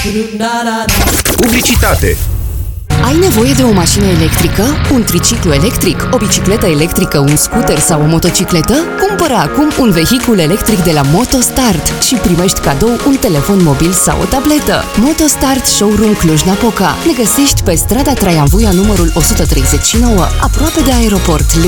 Publicitate. Ai nevoie de o mașină electrică, un triciclu electric, o bicicletă electrică, un scooter sau o motocicletă? Cumpără acum un vehicul electric de la Motostart și primești cadou un telefon mobil sau o tabletă. Motostart Showroom Cluj-Napoca. Ne găsești pe strada Traian Vuia numărul 139, aproape de aeroport.